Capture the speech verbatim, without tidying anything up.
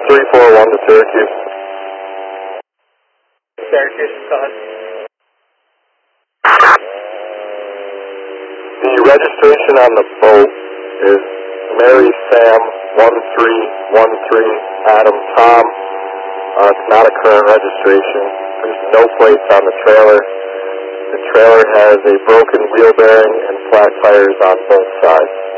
three four one to Syracuse. Syracuse, go ahead. The registration on the boat is Mary Sam one three one three Adam Tom. Uh, it's not a current registration. There's no plates on the trailer. The trailer has a broken wheel bearing and flat tires on both sides.